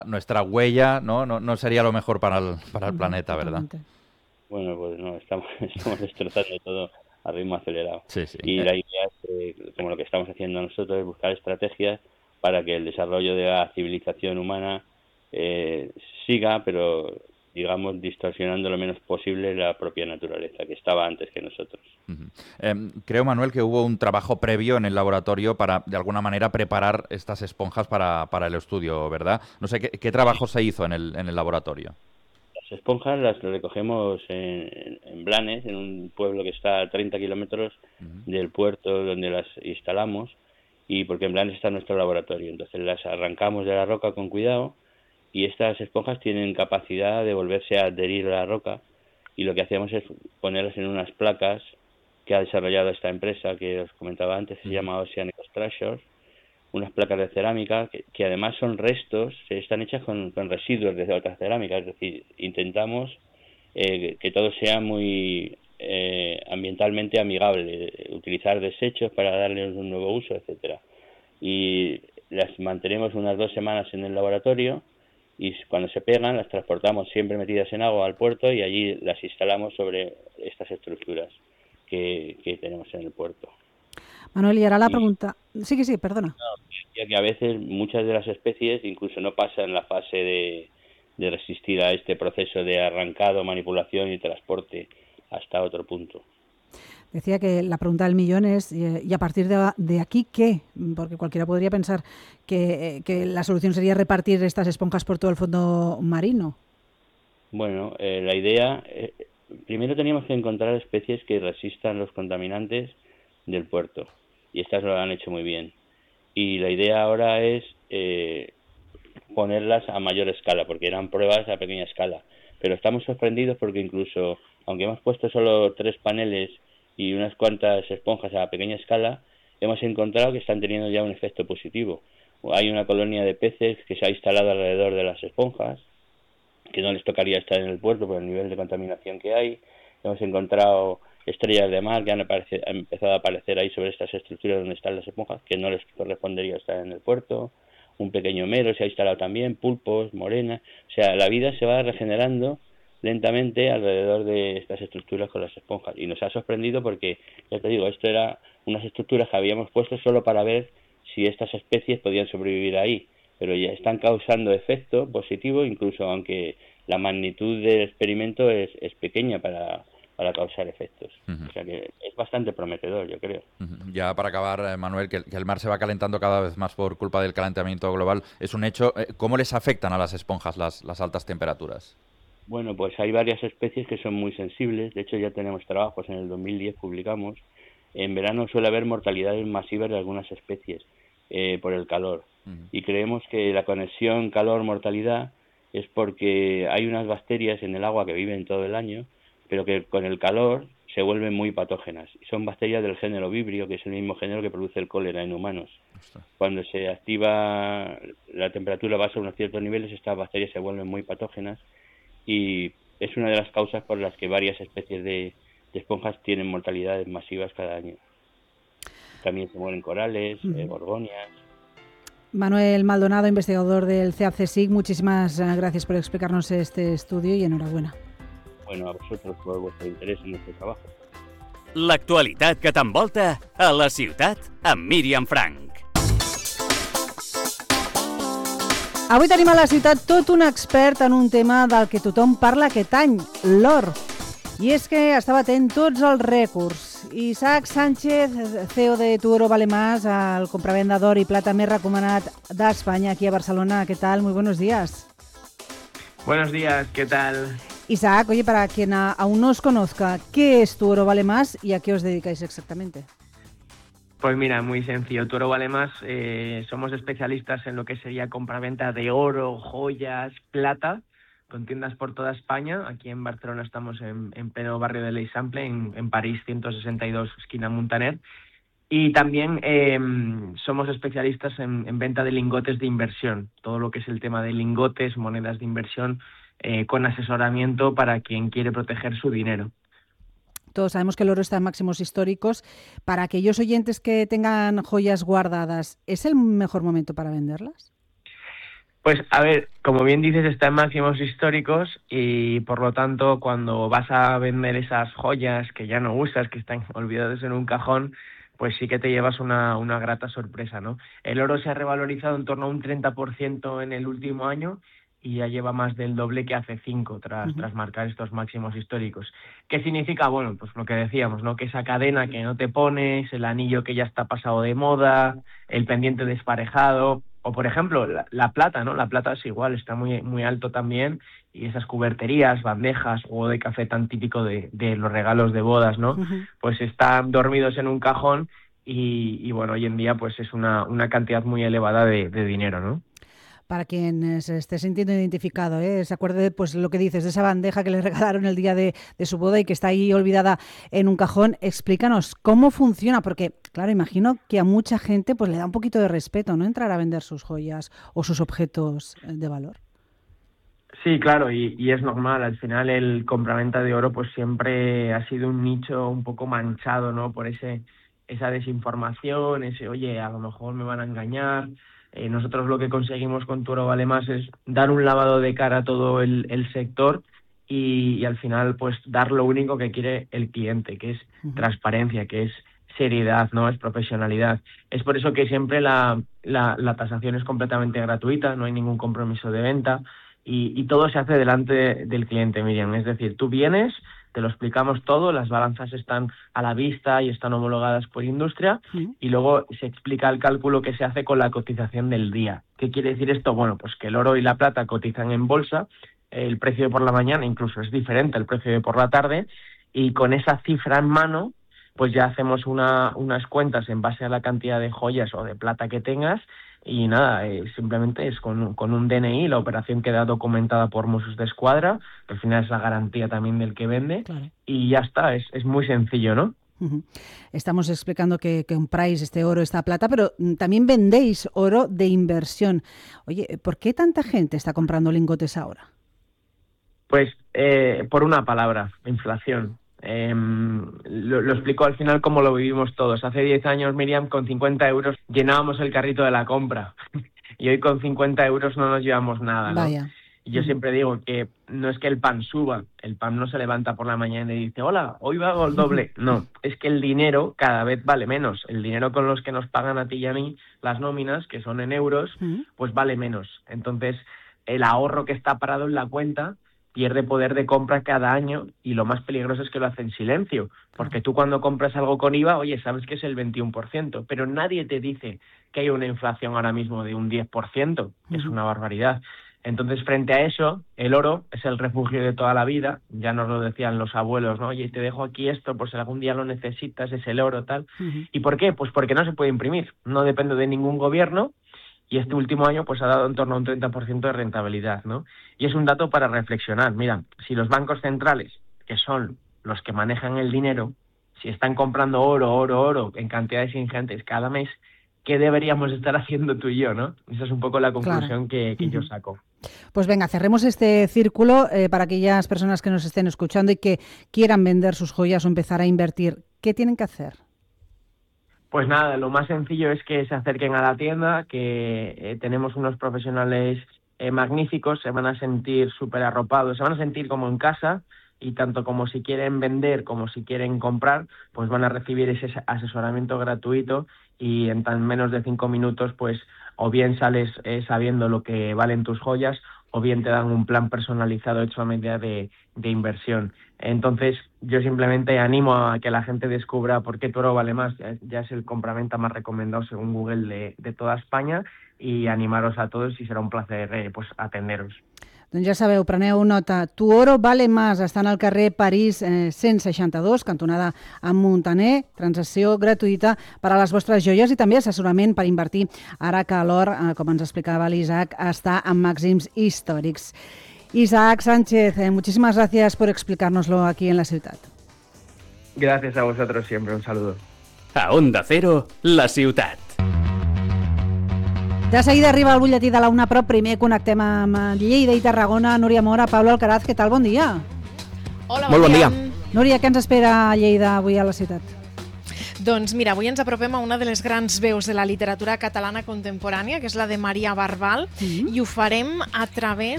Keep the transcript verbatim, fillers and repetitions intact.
nuestra huella, ¿no? No, no sería lo mejor para el, para el Ujú, planeta, ¿verdad? totalmente. Bueno, pues no, estamos, estamos destrozando todo a ritmo acelerado. Sí, sí. Y Eh, la idea es, que, como lo que estamos haciendo nosotros, es buscar estrategias para que el desarrollo de la civilización humana eh, siga, pero digamos distorsionando lo menos posible la propia naturaleza, que estaba antes que nosotros. ujú. Em, creo, Manuel, que hubo un trabajo previo en el laboratorio para, de alguna manera, preparar estas esponjas para, para el estudio, ¿verdad? No sé, ¿qué, qué trabajo se hizo en el, en el laboratorio? Las esponjas las recogemos en, en Blanes, en un pueblo que está a treinta kilómetros Ujú. del puerto donde las instalamos, y porque en Blanes está nuestro laboratorio. Entonces las arrancamos de la roca con cuidado, y estas esponjas tienen capacidad de volverse a adherir a la roca, y lo que hacemos es ponerlas en unas placas que ha desarrollado esta empresa que os comentaba antes, se Ujú. llama Oceanic Structures, unas placas de cerámica que, que además son restos, se están hechas con, con residuos de otras cerámicas, es decir, intentamos eh, que todo sea muy eh, ambientalmente amigable, utilizar desechos para darles un nuevo uso, etcétera. Y las mantenemos unas dos semanas en el laboratorio, y cuando se pegan las transportamos siempre metidas en agua al puerto, y allí las instalamos sobre estas estructuras que, que tenemos en el puerto. Manuel, y ahora la Y pregunta... Sí, que sí, perdona. ya que a veces muchas de las especies incluso no pasan la fase de, de resistir a este proceso de arrancado, manipulación y transporte hasta otro punto. Decía que la pregunta del millón es, eh, ¿y a partir de, de aquí qué? Porque cualquiera podría pensar que, eh, que la solución sería repartir estas esponjas por todo el fondo marino. Bueno, eh, la idea, eh, primero teníamos que encontrar especies que resistan los contaminantes del puerto, y estas lo han hecho muy bien. Y la idea ahora es eh, ponerlas a mayor escala, porque eran pruebas a pequeña escala. Pero estamos sorprendidos porque incluso, aunque hemos puesto solo tres paneles y unas cuantas esponjas a pequeña escala, hemos encontrado que están teniendo ya un efecto positivo. Hay una colonia de peces que se ha instalado alrededor de las esponjas, que no les tocaría estar en el puerto por el nivel de contaminación que hay. Hemos encontrado estrellas de mar que han, aparecido, han empezado a aparecer ahí sobre estas estructuras donde están las esponjas, que no les correspondería estar en el puerto. Un pequeño mero se ha instalado también, pulpos, morenas. O sea, la vida se va regenerando lentamente alrededor de estas estructuras con las esponjas. Y nos ha sorprendido porque, ya te digo, esto era unas estructuras que habíamos puesto solo para ver si estas especies podían sobrevivir ahí, pero ya están causando efecto positivo, incluso aunque la magnitud del experimento es, es pequeña para, para causar efectos. Ujú. O sea que es bastante prometedor, yo creo. Ujú. Ya para acabar, eh, Manuel, que, que el mar se va calentando cada vez más por culpa del calentamiento global, es un hecho. Eh, ¿Cómo les afectan a las esponjas las, las altas temperaturas? Bueno, pues hay varias especies que son muy sensibles. De hecho, ya tenemos trabajos, en el dos mil diez publicamos. En verano suele haber mortalidades masivas de algunas especies eh, por el calor. Ujú. Y creemos que la conexión calor-mortalidad es porque hay unas bacterias en el agua que viven todo el año, pero que con el calor se vuelven muy patógenas. Son bacterias del género Vibrio, que es el mismo género que produce el cólera en humanos. Ostras. Cuando se activa la temperatura baja a unos ciertos niveles, estas bacterias se vuelven muy patógenas, y es una de las causas por las que varias especies de, de esponjas tienen mortalidades masivas cada año. También se mueren corales, eh, Ujú. gorgonias. Manuel Maldonado, investigador del C A C S I C, muchísimas eh, gracias por explicarnos este estudio y enhorabuena. Bueno, a vosotros por vuestro interés en este trabajo. L'actualitat que t'envolta a la ciutat amb Míriam Frank. Avui tenim a la ciutat tot un expert en un tema del que tothom parla aquest any, l'or. I és que està batent tots els rècords. Isaac Sánchez, C E O de Tu Oro Vale Más, el compravenda d'or i plata més recomanat d'Espanya aquí a Barcelona. ¿Qué tal? Muy buenos días. Buenos días, ¿qué tal? Isaac, oye, para quien a, aún no os conozca, ¿qué es Tu Oro Vale Más y a qué os dedicáis exactamente? Pues mira, muy sencillo. Tu Oro Vale Más, eh, somos especialistas en lo que sería compraventa de oro, joyas, plata, con tiendas por toda España. Aquí en Barcelona estamos en, en pleno barrio de l'Eixample, en, en París ciento sesenta y dos, esquina Muntaner. Y también eh, somos especialistas en, en venta de lingotes de inversión, todo lo que es el tema de lingotes, monedas de inversión, eh, con asesoramiento para quien quiere proteger su dinero. Todos sabemos que el oro está en máximos históricos. Para aquellos oyentes que tengan joyas guardadas, ¿es el mejor momento para venderlas? Pues a ver, como bien dices, está en máximos históricos y por lo tanto cuando vas a vender esas joyas que ya no usas, que están olvidadas en un cajón, pues sí que te llevas una, una grata sorpresa, ¿no? El oro se ha revalorizado en torno a un treinta por ciento en el último año y ya lleva más del doble que hace cinco tras, uh-huh. tras marcar estos máximos históricos. ¿Qué significa? Bueno, pues lo que decíamos, ¿no? Que esa cadena que no te pones, el anillo que ya está pasado de moda, el pendiente desparejado, o por ejemplo, la, la plata, ¿no? La plata es igual, está muy, muy alto también, y esas cuberterías, bandejas, jugo de café tan típico de, de los regalos de bodas, ¿no? Uh-huh. Pues están dormidos en un cajón y, y bueno, hoy en día pues es una, una cantidad muy elevada de, de dinero, ¿no? Para quien se esté sintiendo identificado, ¿eh? Se acuerde pues lo que dices de esa bandeja que le regalaron el día de, de su boda y que está ahí olvidada en un cajón. Explícanos cómo funciona, porque claro, imagino que a mucha gente pues le da un poquito de respeto, ¿no? Entrar a vender sus joyas o sus objetos de valor. Sí, claro, y, y es normal. Al final el compraventa de oro pues siempre ha sido un nicho un poco manchado, ¿no? Por ese esa desinformación, ese, oye, a lo mejor me van a engañar. Eh, nosotros lo que conseguimos con Tu Oro Vale Más es dar un lavado de cara a todo el, el sector y, y al final pues dar lo único que quiere el cliente, que es uh-huh. transparencia, que es seriedad, no es profesionalidad. Es por eso que siempre la, la, la tasación es completamente gratuita, no hay ningún compromiso de venta y, y todo se hace delante del cliente, Miriam. Es decir, tú vienes, te lo explicamos todo, las balanzas están a la vista y están homologadas por industria sí. y luego se explica el cálculo que se hace con la cotización del día. ¿Qué quiere decir esto? Bueno, pues que el oro y la plata cotizan en bolsa, el precio de por la mañana incluso es diferente al precio de por la tarde y con esa cifra en mano pues ya hacemos una, unas cuentas en base a la cantidad de joyas o de plata que tengas. Y nada, eh, simplemente es con, con un D N I, la operación queda documentada por Mossos d'Esquadra, que al final es la garantía también del que vende, claro. y ya está, es, es muy sencillo, ¿no? Uh-huh. Estamos explicando que, que compráis este oro, esta plata, pero también vendéis oro de inversión. Oye, ¿por qué tanta gente está comprando lingotes ahora? Pues eh, por una palabra, inflación. Eh, lo, lo explico al final cómo lo vivimos todos. Hace diez años, Miriam, con cincuenta euros llenábamos el carrito de la compra y hoy con cincuenta euros no nos llevamos nada, ¿no? Vaya. Y yo siempre digo que no es que el pan suba, el pan no se levanta por la mañana y dice, hola, hoy valgo el doble. No, es que el dinero cada vez vale menos. El dinero con los que nos pagan a ti y a mí las nóminas, que son en euros, pues vale menos. Entonces, el ahorro que está parado en la cuenta pierde poder de compra cada año y lo más peligroso es que lo hace en silencio, porque tú cuando compras algo con I V A, oye, sabes que es el veintiuno por ciento, pero nadie te dice que hay una inflación ahora mismo de un diez por ciento, que uh-huh. es una barbaridad. Entonces, frente a eso, el oro es el refugio de toda la vida, ya nos lo decían los abuelos, ¿no? Oye, te dejo aquí esto por si algún día lo necesitas, es el oro, tal. Uh-huh. ¿Y por qué? Pues porque no se puede imprimir, no depende de ningún gobierno, y este último año pues ha dado en torno a un treinta por ciento de rentabilidad, ¿no? Y es un dato para reflexionar. Mira, si los bancos centrales, que son los que manejan el dinero, si están comprando oro, oro, oro en cantidades ingentes cada mes, ¿qué deberíamos estar haciendo tú y yo, no? Esa es un poco la conclusión claro. que, que uh-huh. yo saco. Pues venga, cerremos este círculo eh, para aquellas personas que nos estén escuchando y que quieran vender sus joyas o empezar a invertir. ¿Qué tienen que hacer? Pues nada, lo más sencillo es que se acerquen a la tienda, que eh, tenemos unos profesionales eh, magníficos, se van a sentir súper arropados, se van a sentir como en casa y tanto como si quieren vender como si quieren comprar, pues van a recibir ese asesoramiento gratuito y en tan menos de cinco minutos pues o bien sales eh, sabiendo lo que valen tus joyas o bien te dan un plan personalizado hecho a medida de, de inversión. Entonces, yo simplemente animo a que la gente descubra por qué Tu Oro Vale Más. Ya, ya es el compraventa más recomendado según Google de, de toda España y animaros a todos y será un placer eh, pues atenderos. Doncs ja sabeu, preneu nota. Tu Oro Vale Más està en el carrer París eh, cent seixanta-dos, cantonada amb Muntaner, transacció gratuïta per a les vostres joies i també assessorament per invertir ara que l'or, eh, com ens explicava l'Isaac, està en màxims històrics. Isaac Sánchez, eh, muchísimas gracias por explicárnoslo aquí en la ciutat. Gracias a vosotros siempre, un saludo. A Onda Cero, la ciutat. De seguida arriba el butlletí de la una, però primer connectem amb Lleida i Tarragona. Núria Mora, Pablo Alcaraz, què tal? Bon dia. Hola, Molt bon dia. Núria, què ens espera a Lleida avui a la ciutat? Doncs mira, avui ens apropem a una de les grans veus de la literatura catalana contemporània, que és la de Maria Barbal, mm. i ho farem a través